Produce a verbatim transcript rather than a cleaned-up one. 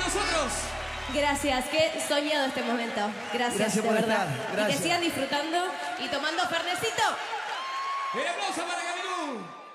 nosotros. Gracias, qué soñado este momento. Gracias, Gracias de por verdad. estar. Y Gracias. que sigan disfrutando y tomando fernecito. Un aplauso para Camilú.